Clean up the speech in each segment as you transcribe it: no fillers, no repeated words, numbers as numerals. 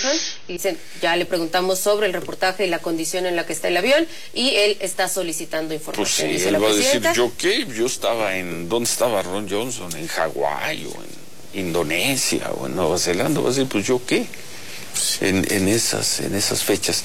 Armstrong, y dicen, ya le preguntamos sobre el reportaje y la condición en la que está el avión, y él está solicitando información. Pues sí, él va a decir, ¿yo qué? Yo estaba ¿dónde estaba Ron Johnson? ¿En Hawái o en Indonesia o en Nueva Zelanda? Va a decir, pues ¿yo qué? En esas fechas.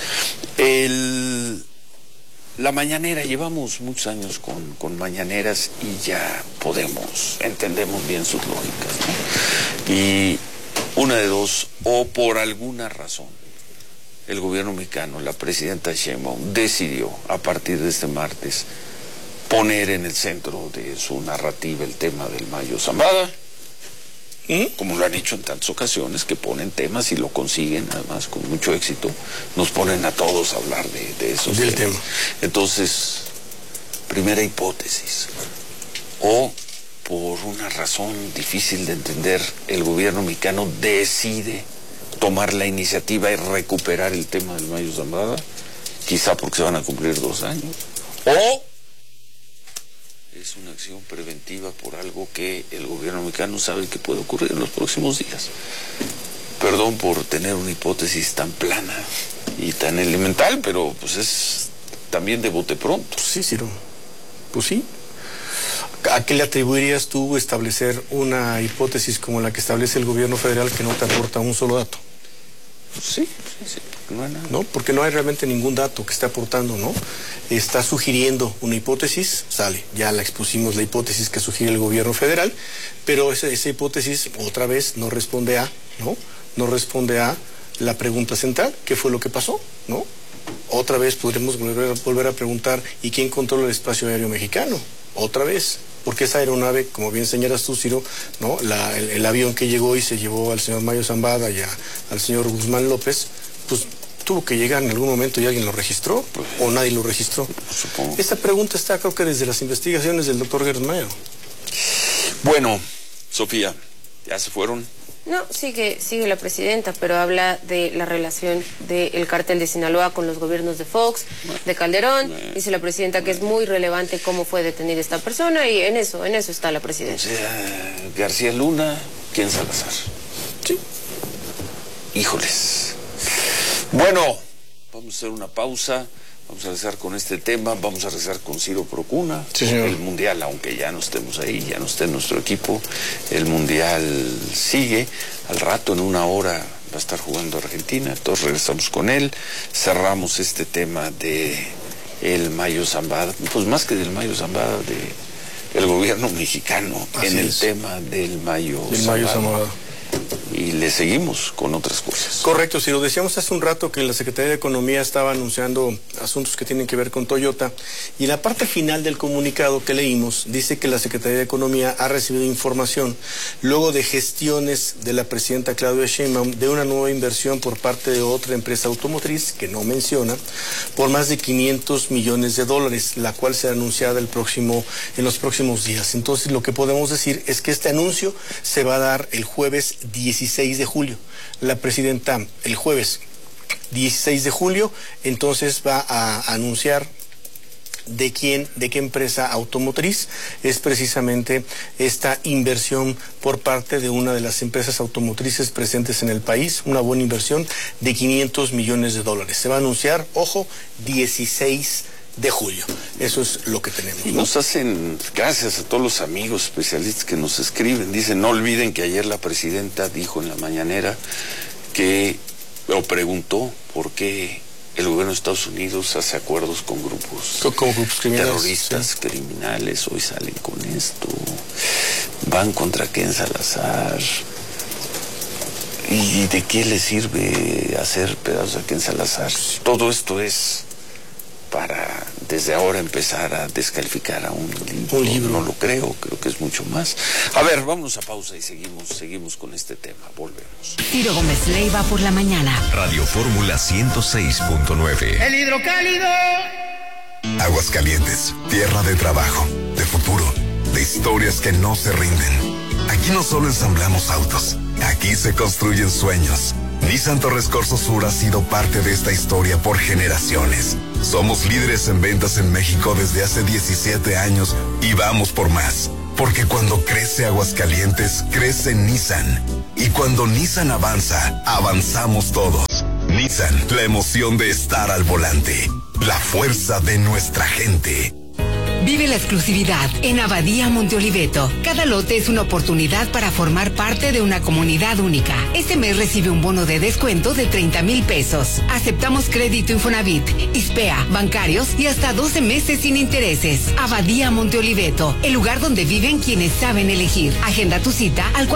La mañanera, llevamos muchos años con mañaneras y ya entendemos bien sus lógicas, ¿no? Y una de dos, o por alguna razón, el gobierno mexicano, la presidenta Sheinbaum, decidió a partir de este martes poner en el centro de su narrativa el tema del Mayo Zambada, como lo han hecho en tantas ocasiones, que ponen temas y lo consiguen, además con mucho éxito, nos ponen a todos a hablar de esos temas. Entonces, primera hipótesis, o por una razón difícil de entender, el gobierno mexicano decide tomar la iniciativa y recuperar el tema del Mayo Zambada, quizá porque se van a cumplir 2 años, o es una acción preventiva por algo que el gobierno mexicano sabe que puede ocurrir en los próximos días. Perdón por tener una hipótesis tan plana y tan elemental, pero pues es también de bote pronto. Sí, Ciro. Pues sí. ¿A qué le atribuirías tú establecer una hipótesis como la que establece el gobierno federal que no te aporta un solo dato? Sí, no hay nada. No, porque no hay realmente ningún dato que esté aportando, ¿no? Está sugiriendo una hipótesis, sale, ya la expusimos, la hipótesis que sugiere el gobierno federal, pero esa hipótesis otra vez no responde a la pregunta central, ¿qué fue lo que pasó? ¿No? Otra vez podremos volver a preguntar, ¿y quién controla el espacio aéreo mexicano? Otra vez. Porque esa aeronave, como bien señalas tú, Ciro, ¿no? El avión que llegó y se llevó al señor Mayo Zambada y al señor Guzmán López, pues tuvo que llegar en algún momento y alguien lo registró, o nadie lo registró. Supongo. Esta pregunta está, creo que desde las investigaciones del doctor Gersmayer. Bueno, Sofía, ¿ya se fueron? No, sigue la presidenta, pero habla de la relación del cártel de Sinaloa con los gobiernos de Fox, de Calderón. Dice la presidenta que es muy relevante cómo fue detenida esta persona, y en eso está la presidenta. O sea, García Luna, ¿quién Salazar? Sí. Híjoles. Bueno, vamos a hacer una pausa. Vamos a rezar con este tema, vamos a rezar con Ciro Procuna. Sí, señor. El Mundial, aunque ya no estemos ahí, ya no esté en nuestro equipo, el Mundial sigue. Al rato, en 1 hora, va a estar jugando Argentina, todos regresamos con él. Cerramos este tema de el Mayo Zambada, pues más que del Mayo Zambada, del gobierno mexicano. Así en el es. tema del Mayo Zambada. Y le seguimos con otras cosas. Correcto, si lo decíamos hace un rato que la Secretaría de Economía estaba anunciando asuntos que tienen que ver con Toyota, y la parte final del comunicado que leímos dice que la Secretaría de Economía ha recibido información luego de gestiones de la presidenta Claudia Sheinbaum de una nueva inversión por parte de otra empresa automotriz que no menciona, por más de $500 millones, la cual será anunciada en los próximos días. Entonces lo que podemos decir es que este anuncio se va a dar el jueves 16 de julio. La presidenta el jueves 16 de julio entonces va a anunciar de qué empresa automotriz es precisamente esta inversión por parte de una de las empresas automotrices presentes en el país, una buena inversión de $500 millones. Se va a anunciar, ojo, 16 de julio. Eso es lo que tenemos, ¿no? Y nos hacen, gracias a todos los amigos especialistas que nos escriben, dicen, no olviden que ayer la presidenta dijo en la mañanera o preguntó por qué el gobierno de Estados Unidos hace acuerdos con grupos criminales, terroristas, sí, criminales. Hoy salen con esto, van contra Ken Salazar. ¿Y de qué le sirve hacer pedazos a Ken Salazar? Todo esto es para desde ahora empezar a descalificar a un libro. No lo creo que es mucho más. A ver, vamos a pausa y seguimos con este tema. Volvemos. Ciro Gómez Leiva por la mañana. Radio Fórmula 106.9. El hidrocálido. Aguascalientes, tierra de trabajo, de futuro, de historias que no se rinden. Aquí no solo ensamblamos autos, aquí se construyen sueños. Nissan Torres Corso Sur ha sido parte de esta historia por generaciones. Somos líderes en ventas en México desde hace 17 años y vamos por más. Porque cuando crece Aguascalientes, crece Nissan. Y cuando Nissan avanza, avanzamos todos. Nissan, la emoción de estar al volante. La fuerza de nuestra gente. Vive la exclusividad en Abadía Monte Oliveto. Cada lote es una oportunidad para formar parte de una comunidad única. Este mes recibe un bono de descuento de 30,000 pesos. Aceptamos crédito Infonavit, ISPEA, bancarios y hasta 12 meses sin intereses. Abadía Monte Oliveto, el lugar donde viven quienes saben elegir. Agenda tu cita al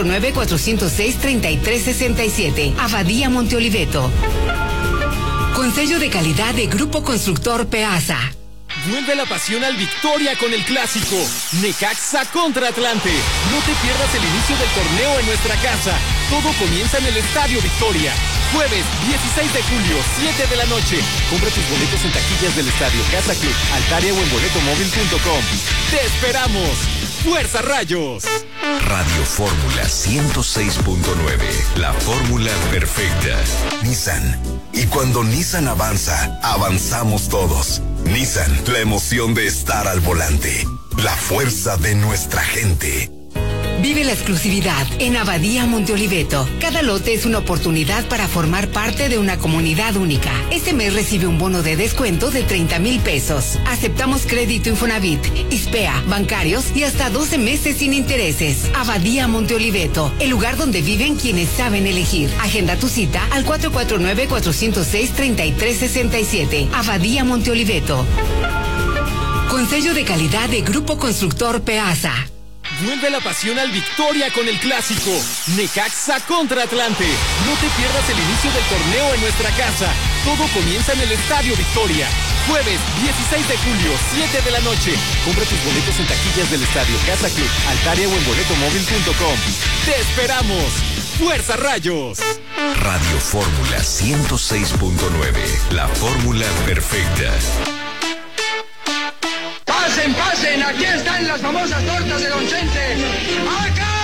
449-406-3367. Abadía Monte Oliveto. Con sello de calidad de Grupo Constructor Peasa. Vuelve la pasión al Victoria con el clásico Necaxa contra Atlante. No te pierdas el inicio del torneo en nuestra casa. Todo comienza en el Estadio Victoria. Jueves 16 de julio, 7 de la noche. Compra tus boletos en taquillas del Estadio, Casa Club, Altaria o en boletomóvil.com. ¡Te esperamos! ¡Fuerza Rayos! Radio Fórmula 106.9. La fórmula perfecta. Nissan. Y cuando Nissan avanza, avanzamos todos. Nissan, la emoción de estar al volante. La fuerza de nuestra gente. Vive la exclusividad en Abadía Monte Oliveto. Cada lote es una oportunidad para formar parte de una comunidad única. Este mes recibe un bono de descuento de 30,000 pesos. Aceptamos crédito Infonavit, ISPEA, bancarios y hasta 12 meses sin intereses. Abadía Monte Oliveto, el lugar donde viven quienes saben elegir. Agenda tu cita al 449-406-3367. Abadía Monte Oliveto. Con sello de calidad de Grupo Constructor Peasa. Vuelve la pasión al Victoria con el clásico Necaxa contra Atlante. No te pierdas el inicio del torneo en nuestra casa. Todo comienza en el Estadio Victoria. Jueves 16 de julio, 7 de la noche. Compra tus boletos en taquillas del Estadio, Casa Club, Altaria o en boletomóvil.com. ¡Te esperamos! ¡Fuerza Rayos! Radio Fórmula 106.9. La fórmula perfecta. ¡Pasen, pasen! ¡Aquí están las famosas tortas de Don Chente! ¡Acá!